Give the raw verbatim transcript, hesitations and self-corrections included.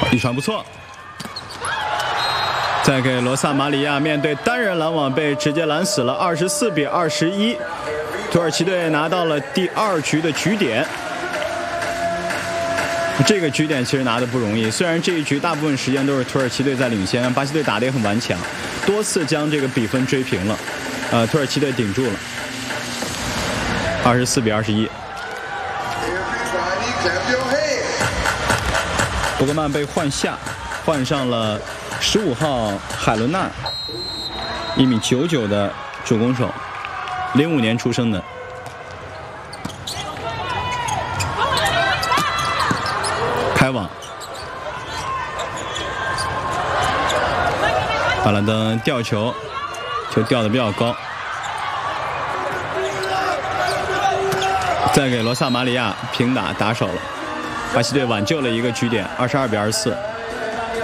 一传不错，再给罗萨马里亚面对单人拦网被直接拦死了，二十四比二十一，土耳其队拿到了第二局的局点。这个局点其实拿的不容易，虽然这一局大部分时间都是土耳其队在领先，巴西队打得也很顽强，多次将这个比分追平了，呃，土耳其队顶住了，二十四比二十一。博格曼被换下，换上了十五号海伦娜，一米九九的主攻手，零五年出生的。开网，巴拉登吊球，球吊得比较高，再给罗萨马里亚平打打手了，巴西队挽救了一个局点，二十二比二十四。